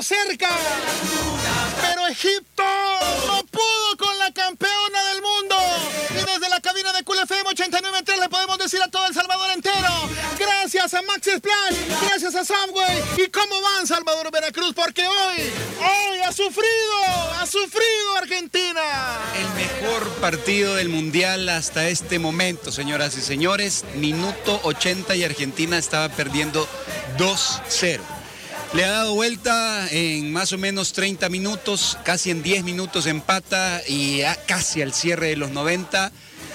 cerca. Pero Egipto no pudo con la campeona del mundo. Y desde la cabina de Cool FM 89.3 le podemos decir a todo El Salvador entero: gracias a Max Splash, gracias a Subway. ¿Y cómo van Salvador Veracruz? Porque hoy ha sufrido Argentina. El mejor partido del Mundial hasta este momento, señoras y señores. Minuto 80 y Argentina estaba perdiendo 2-0. Le ha dado vuelta en más o menos 30 minutos, casi en 10 minutos empata y casi al cierre de los 90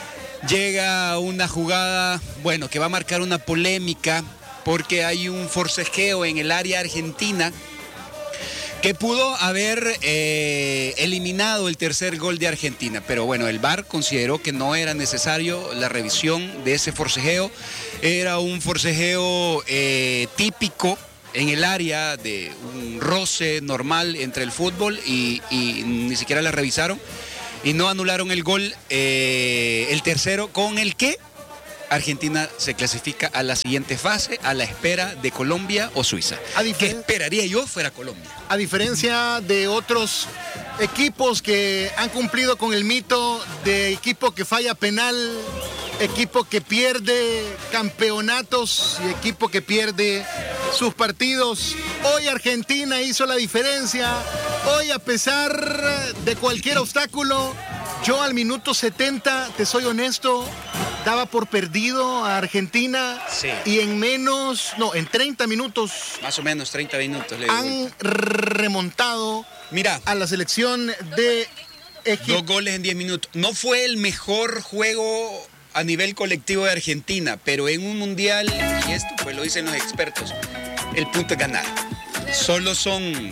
llega una jugada, bueno, que va a marcar una polémica porque hay un forcejeo en el área argentina que pudo haber eliminado el tercer gol de Argentina. Pero bueno, el VAR consideró que no era necesario la revisión de ese forcejeo. Era un forcejeo típico en el área de un roce normal entre el fútbol y ni siquiera la revisaron y no anularon el gol, el tercero, con el que Argentina se clasifica a la siguiente fase, a la espera de Colombia o Suiza. ¿Qué esperaría yo fuera Colombia? A diferencia de otros equipos que han cumplido con el mito de equipo que falla penal, equipo que pierde campeonatos y equipo que pierde sus partidos, hoy Argentina hizo la diferencia. Hoy, a pesar de cualquier obstáculo, yo al minuto 70, te soy honesto, daba por perdido a Argentina. Sí. Y en 30 minutos. Más o menos 30 minutos. Han remontado a la selección de Egipto. 2 goles en 10 minutos. No fue el mejor juego a nivel colectivo de Argentina, pero en un mundial, y esto pues lo dicen los expertos, el punto es ganar. Solo son,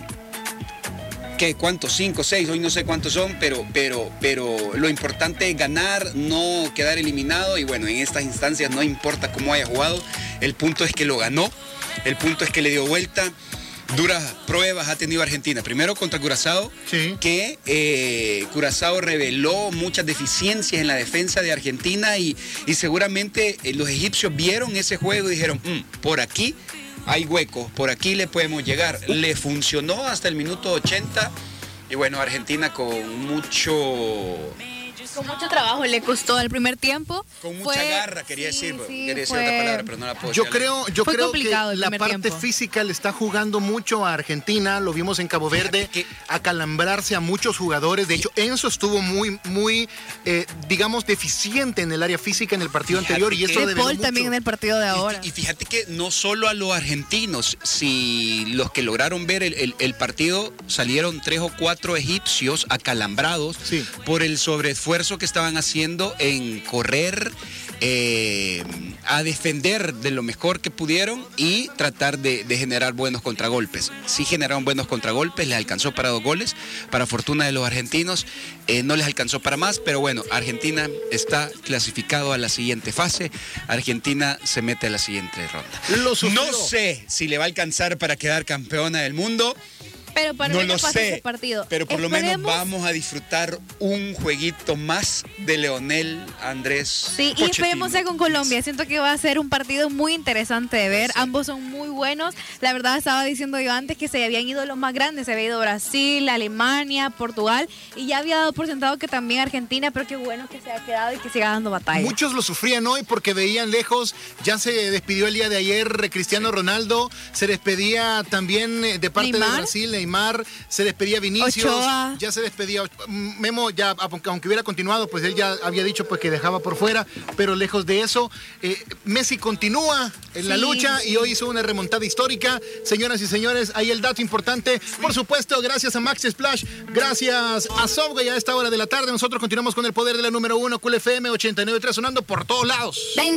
¿cuántos? 5, 6, hoy no sé cuántos son, pero lo importante es ganar, no quedar eliminado. Y bueno, en estas instancias no importa cómo haya jugado, el punto es que lo ganó, el punto es que le dio vuelta. Duras pruebas ha tenido Argentina. Primero contra Curazao, sí, que Curazao reveló muchas deficiencias en la defensa de Argentina y seguramente los egipcios vieron ese juego y dijeron, por aquí hay hueco, por aquí le podemos llegar. Le funcionó hasta el minuto 80 y bueno, Argentina con mucho trabajo le costó el primer tiempo. Con mucha garra, quería decir otra palabra, pero no la puedo decir. Yo creo que la parte física le está jugando mucho a Argentina. Lo vimos en Cabo Verde, acalambrarse a muchos jugadores. De hecho, Enzo estuvo muy digamos, deficiente en el área física en el partido anterior. Y eso debe mucho. También en el partido de ahora. Y fíjate que no solo a los argentinos, si los que lograron ver el partido, salieron 3 o 4 egipcios acalambrados por el sobreesfuerzo que estaban haciendo en correr, a defender de lo mejor que pudieron y tratar de generar buenos contragolpes. Sí generaron buenos contragolpes, les alcanzó para 2 goles, para fortuna de los argentinos, no les alcanzó para más, pero bueno, Argentina está clasificado a la siguiente fase, Argentina se mete a la siguiente ronda. No sé si le va a alcanzar para quedar campeona del mundo, pero para no lo sé, ese partido. Pero por lo menos vamos a disfrutar un jueguito más de Leonel Andrés. Sí, Pochettino. Y esperemos con Colombia. Siento que va a ser un partido muy interesante de ver. Sí. Ambos son muy buenos. La verdad, estaba diciendo yo antes que se habían ido los más grandes. Se había ido Brasil, Alemania, Portugal. Y ya había dado por sentado que también Argentina, pero qué bueno que se ha quedado y que siga dando batalla. Muchos lo sufrían hoy porque veían lejos. Ya se despidió el día de ayer Cristiano Ronaldo. Se despedía también de parte de Brasil, Neymar, se despedía Vinicius, Ochoa. Ya se despedía Memo, ya aunque hubiera continuado, pues él ya había dicho pues que dejaba por fuera, pero lejos de eso, Messi continúa en la lucha y hoy hizo una remontada histórica. Señoras y señores, ahí el dato importante, por supuesto, gracias a Max Splash, gracias a Subway a esta hora de la tarde. Nosotros continuamos con el poder de la número 1, Cool FM 89.3, sonando por todos lados.